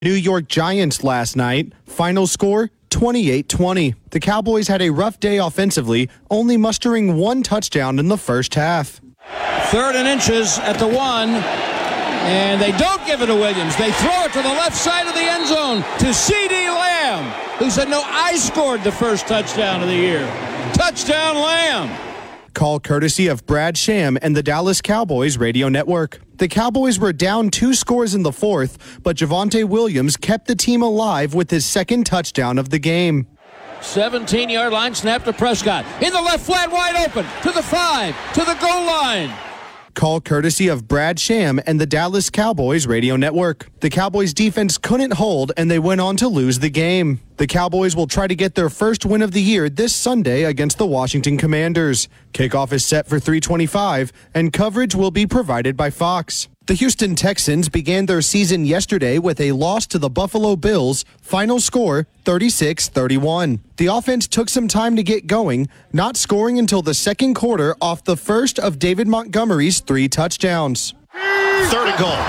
New York Giants last night. Final score, 28-20. The Cowboys had a rough day offensively, only mustering one touchdown in the first half. 3rd and inches at the 1, and they don't give it to Williams. They throw it to the left side of the end zone to C.D. Lamb, who said, no, I scored the first touchdown of the year. Touchdown Lamb. Call courtesy of Brad Sham and the Dallas Cowboys radio network. The Cowboys were down 2 scores in the 4th, but Javonte Williams kept the team alive with his second touchdown of the game. 17-yard line, snap to Prescott. In the left flat, wide open, to the 5, to the goal line. Call courtesy of Brad Sham and the Dallas Cowboys radio network. The Cowboys defense couldn't hold, and they went on to lose the game. The Cowboys will try to get their first win of the year this Sunday against the Washington Commanders. Kickoff is set for 3:25, and coverage will be provided by Fox. The Houston Texans began their season yesterday with a loss to the Buffalo Bills. Final score, 36-31. The offense took some time to get going, not scoring until the second quarter off the first of David Montgomery's 3 touchdowns. 3rd and goal.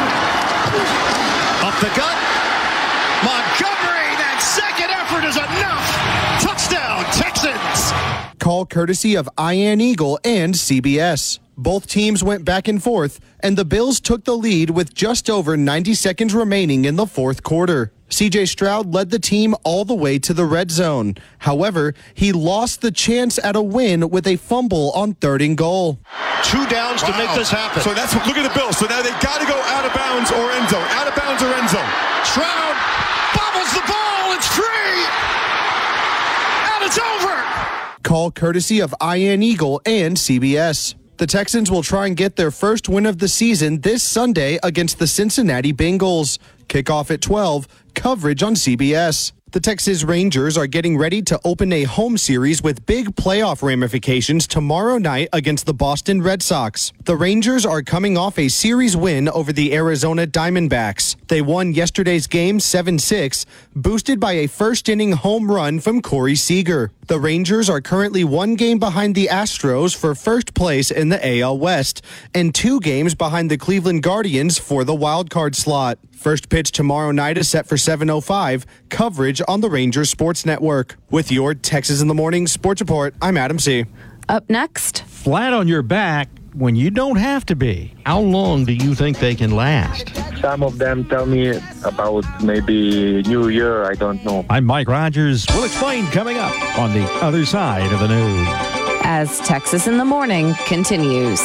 Up the gut. Montgomery, that second effort is enough. Touchdown, Texans. Call courtesy of Ian Eagle and CBS. Both teams went back and forth, and the Bills took the lead with just over 90 seconds remaining in the 4th quarter. C.J. Stroud led the team all the way to the red zone. However, he lost the chance at a win with a fumble on 3rd and goal. 2 downs to make this happen. So that's look at the Bills. So now they got to go out of bounds or end zone. Out of bounds or end zone. Stroud bobbles the ball. It's free. And it's over. Call courtesy of Ian Eagle and CBS. The Texans will try and get their first win of the season this Sunday against the Cincinnati Bengals. Kickoff at 12, coverage on CBS. The Texas Rangers are getting ready to open a home series with big playoff ramifications tomorrow night against the Boston Red Sox. The Rangers are coming off a series win over the Arizona Diamondbacks. They won yesterday's game 7-6, boosted by a first-inning home run from Corey Seager. The Rangers are currently 1 game behind the Astros for first place in the AL West and 2 games behind the Cleveland Guardians for the wild card slot. First pitch tomorrow night is set for 7:05. Coverage on the Rangers Sports Network. With your Texas in the Morning Sports Report, I'm Adam C. Up next. Flat on your back when you don't have to be. How long do you think they can last? Some of them tell me about maybe New Year, I don't know. I'm Mike Rogers. We'll explain coming up on the other side of the news. As Texas in the Morning continues.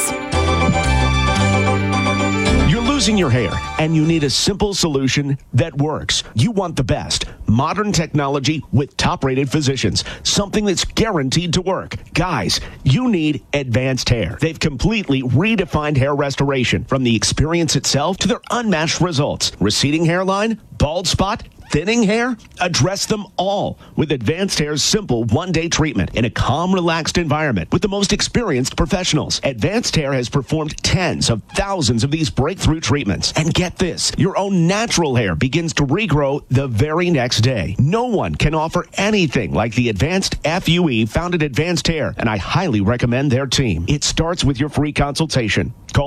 Losing your hair, and you need a simple solution that works. You want the best. Modern technology with top-rated physicians. Something that's guaranteed to work. Guys, you need Advanced Hair. They've completely redefined hair restoration, from the experience itself to their unmatched results. Receding hairline, bald spot, thinning hair? Address them all with Advanced Hair's simple one-day treatment in a calm, relaxed environment with the most experienced professionals. Advanced Hair has performed tens of thousands of these breakthrough treatments. And get this, your own natural hair begins to regrow the very next day. No one can offer anything like the advanced FUE found at Advanced Hair, and I highly recommend their team. It starts with your free consultation. Call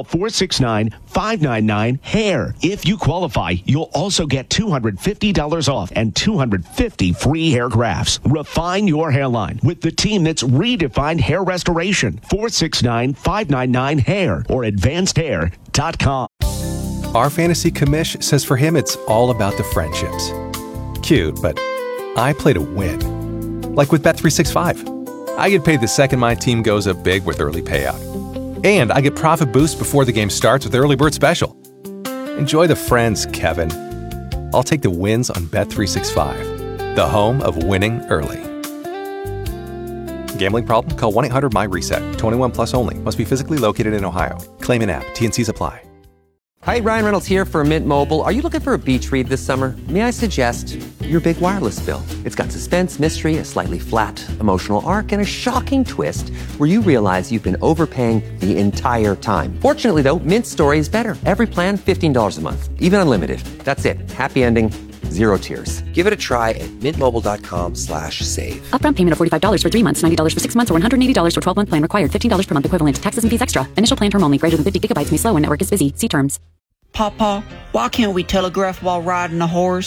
469-599-HAIR. If you qualify, you'll also get $250 off and 250 free hair grafts. Refine your hairline with the team that's redefined hair restoration. 469-599-HAIR or advancedhair.com. Our fantasy commish says for him it's all about the friendships. Cute, but I play to win. Like with Bet365. I get paid the second my team goes up big with early payout. And I get profit boost before the game starts with Early Bird Special. Enjoy the friends, Kevin. I'll take the wins on Bet365, the home of winning early. Gambling problem? Call 1-800-MY-RESET. 21 plus only. Must be physically located in Ohio. Claim in app. T&Cs apply. Hi, Ryan Reynolds here for Mint Mobile. Are you looking for a beach read this summer? May I suggest your big wireless bill? It's got suspense, mystery, a slightly flat, emotional arc, and a shocking twist where you realize you've been overpaying the entire time. Fortunately, though, Mint's story is better. Every plan, $15 a month. Even unlimited. That's it. Happy ending. Zero tears. Give it a try at mintmobile.com/save. Upfront payment of $45 for 3 months, $90 for 6 months, or $180 for 12-month plan required. $15 per month equivalent. Taxes and fees extra. Initial plan term only. Greater than 50 gigabytes may slow when network is busy. See terms. Papa, why can't we telegraph while riding a horse?